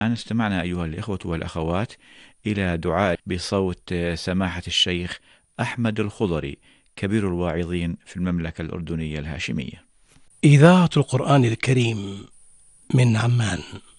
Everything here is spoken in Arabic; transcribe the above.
استمعنا أيها الإخوة والأخوات إلى دعاء بصوت سماحة الشيخ أحمد الخضري كبير الواعظين في المملكة الأردنية الهاشمية. إذاعة القرآن الكريم من عمان.